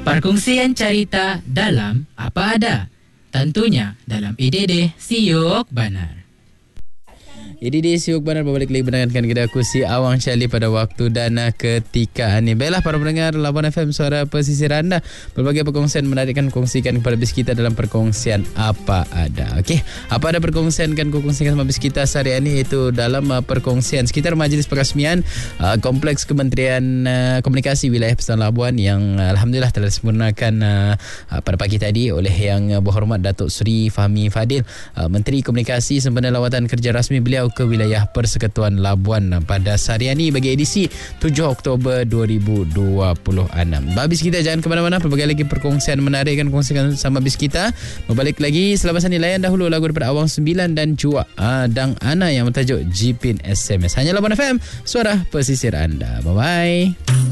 Perkongsian cerita dalam Apa Ada. Tentunya dalam IDD Siok Banar. Ini Siok Banar berbalik lagi mendengarkan kita aku si Awang Charlie pada waktu dan ketika ini. Baiklah para pendengar Labuan FM Suara Pesisir anda. Berbagai perkongsian menarik kan kongsikan kepada bis kita dalam perkongsian Apa Ada. Okey, apa ada perkongsian kan kongsikan sama bis kita sehari ini itu dalam perkongsian sekitar majlis peresmian Kompleks Kementerian Komunikasi Wilayah Pesisir Labuan yang alhamdulillah telah disempurnakan pada pagi tadi oleh Yang Berhormat Datuk Seri Fahmi Fadil, Menteri Komunikasi sempena lawatan kerja rasmi beliau ke wilayah Persekutuan Labuan pada sehari ini bagi edisi 7 Oktober 2026. Habis kita jangan ke mana-mana, pelbagai lagi perkongsian menarik kan kongsikan sama bis kita. Berbalik lagi selepas ini layan dahulu lagu daripada Awang 9 dan Jua Dang Ana yang bertajuk Jipin SMS. Hanya Labuan FM, suara pesisir anda. Bye-bye.